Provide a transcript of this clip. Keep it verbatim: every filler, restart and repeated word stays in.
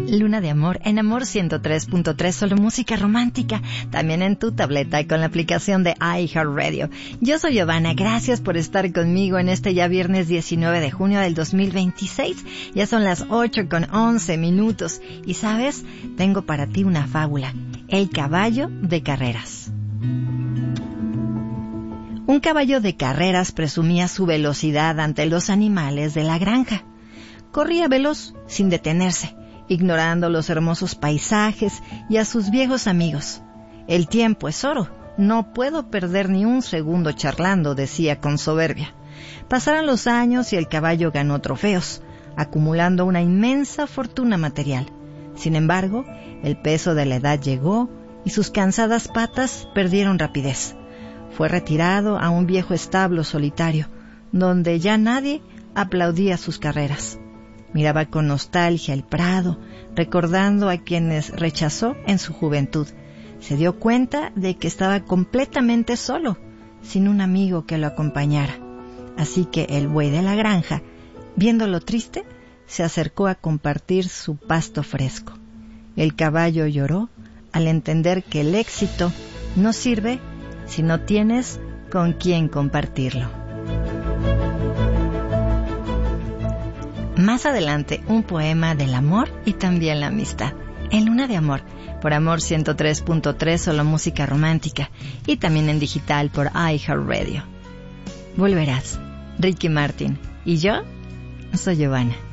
Luna de Amor en Amor ciento tres punto tres, solo música romántica, también en tu tableta y con la aplicación de iHeartRadio. Yo soy Giovanna, gracias por estar conmigo en este ya viernes diecinueve de junio del dos mil veintiséis. Ya son las ocho con once minutos y ¿sabes? Tengo para ti una fábula, El caballo de carreras. Un caballo de carreras presumía su velocidad ante los animales de la granja. Corría veloz, sin detenerse, ignorando los hermosos paisajes y a sus viejos amigos. El tiempo es oro, no puedo perder ni un segundo charlando, decía con soberbia. Pasaron los años y el caballo ganó trofeos, acumulando una inmensa fortuna material. Sin embargo, el peso de la edad llegó y sus cansadas patas perdieron rapidez. Fue retirado a un viejo establo solitario, donde ya nadie aplaudía sus carreras. Miraba con nostalgia el prado, recordando a quienes rechazó en su juventud. Se dio cuenta de que estaba completamente solo, sin un amigo que lo acompañara. Así que el buey de la granja, viéndolo triste, se acercó a compartir su pasto fresco. El caballo lloró al entender que el éxito no sirve si no tienes con quién compartirlo. Más adelante, un poema del amor y también la amistad. En Luna de Amor, por Amor ciento tres punto tres, solo música romántica, y también en digital por iHeartRadio. Volverás, Ricky Martin. Y yo soy Giovanna.